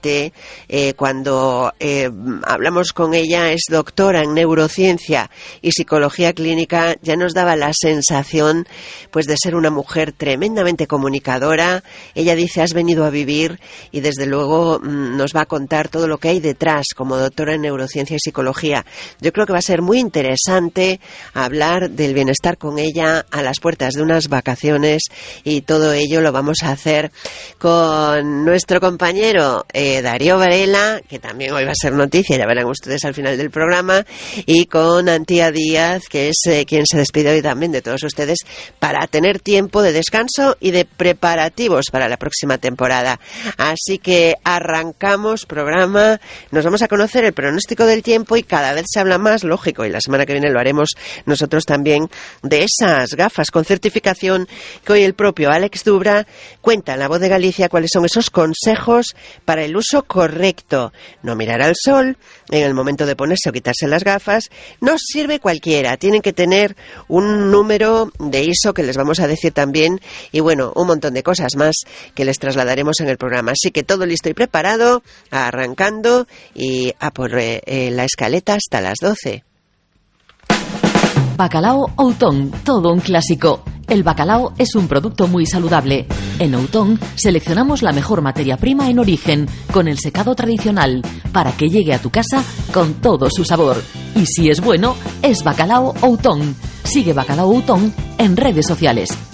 Cuando hablamos con ella, es doctora en neurociencia y psicología clínica, ya nos daba la sensación pues de ser una mujer tremendamente comunicadora. Ella dice: has venido a vivir, y desde luego nos va a contar todo lo que hay detrás como doctora en neurociencia y psicología. Yo creo que va a ser muy interesante hablar del bienestar con ella a las puertas de unas vacaciones, y todo ello lo vamos a hacer con nuestro compañero Darío Varela, que también hoy va a ser noticia, ya verán ustedes al final del programa, y con Antía Díaz, que es quien se despide hoy también de todos ustedes, para tener tiempo de descanso y de preparativos para la próxima temporada. Así que arrancamos programa, nos vamos a conocer el pronóstico del tiempo, y cada vez se habla más, lógico, y la semana que viene lo haremos nosotros también, de esas gafas con certificación que hoy el propio Alex Dubra cuenta en La Voz de Galicia cuáles son esos consejos para el uso correcto. No mirar al sol en el momento de ponerse o quitarse las gafas no sirve cualquiera, tienen que tener un número de ISO que les vamos a decir también, y bueno, un montón de cosas más que les trasladaremos en el programa. Así que todo listo y preparado, arrancando, y a por la escaleta hasta las 12. Bacalao Outón, todo un clásico. El bacalao es un producto muy saludable. En Outón seleccionamos la mejor materia prima en origen, con el secado tradicional, para que llegue a tu casa con todo su sabor. Y si es bueno, es Bacalao Outón. Sigue Bacalao Outón en redes sociales.